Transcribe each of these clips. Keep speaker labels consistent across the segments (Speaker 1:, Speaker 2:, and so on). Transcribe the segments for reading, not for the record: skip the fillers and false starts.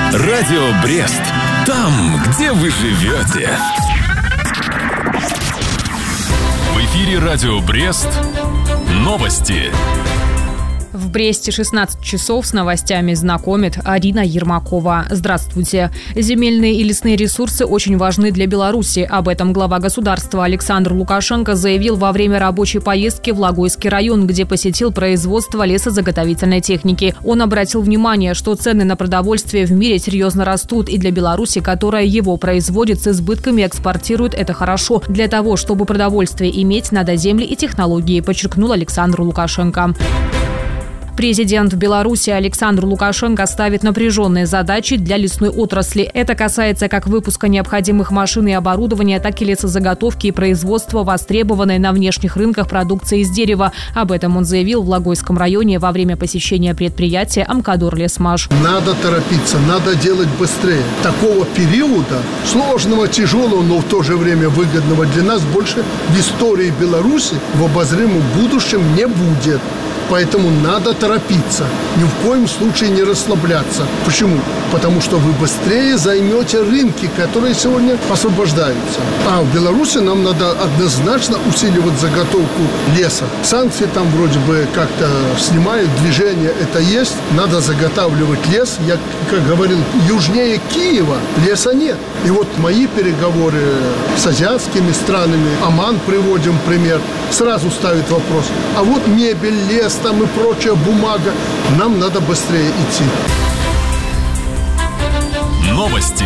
Speaker 1: Радио Брест. Там, где вы живете. В эфире Радио Брест. Новости.
Speaker 2: В Бресте 16 часов с новостями знакомит Арина Ермакова. Здравствуйте. Земельные и лесные ресурсы очень важны для Беларуси. Об этом глава государства Александр Лукашенко заявил во время рабочей поездки в Логойский район, где посетил производство лесозаготовительной техники. Он обратил внимание, что цены на продовольствие в мире серьезно растут, и для Беларуси, которая его производит с избытками и экспортирует, это хорошо. Для того, чтобы продовольствие иметь, надо земли и технологии, подчеркнул Александр Лукашенко. Президент Беларуси Александр Лукашенко ставит напряженные задачи для лесной отрасли. Это касается как выпуска необходимых машин и оборудования, так и лесозаготовки и производства, востребованной на внешних рынках продукции из дерева. Об этом он заявил в Логойском районе во время посещения предприятия «Амкадор Лесмаш».
Speaker 3: Надо торопиться, надо делать быстрее. Такого периода, сложного, тяжелого, но в то же время выгодного для нас, больше в истории Беларуси в обозримом будущем не будет. Поэтому надо торопиться. Ни в коем случае не расслабляться. Почему? Потому что вы быстрее займете рынки, которые сегодня освобождаются. А в Беларуси нам надо однозначно усиливать заготовку леса. Санкции там вроде бы как-то снимают, движение это есть. Надо заготавливать лес. Я, как говорил, южнее Киева леса нет. И вот мои переговоры с азиатскими странами, Оман приводим пример, сразу ставит вопрос. А вот мебель, лес, там и прочая бумага. Нам надо быстрее идти.
Speaker 1: Новости.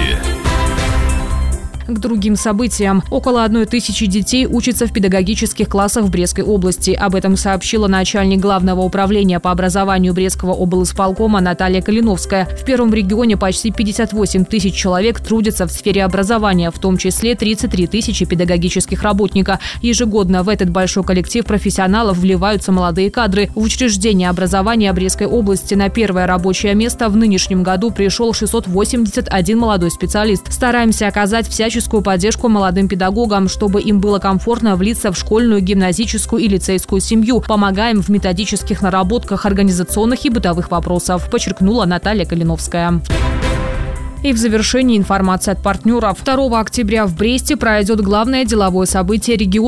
Speaker 2: К другим событиям. Около 1000 детей учатся в педагогических классах в Брестской области. Об этом сообщила начальник Главного управления по образованию Брестского облисполкома Наталья Калиновская. В первом регионе почти 58 тысяч человек трудятся в сфере образования, в том числе 33 тысячи педагогических работников. Ежегодно в этот большой коллектив профессионалов вливаются молодые кадры. В учреждение образования Брестской области на первое рабочее место в нынешнем году пришел 681 молодой специалист. Стараемся оказать всяческую поддержку молодым педагогам, чтобы им было комфортно влиться в школьную, гимназическую и лицейскую семью. Помогаем в методических наработках организационных и бытовых вопросов, подчеркнула Наталья Калиновская. И в завершении информация от партнеров. 2 октября в Бресте пройдет главное деловое событие региона.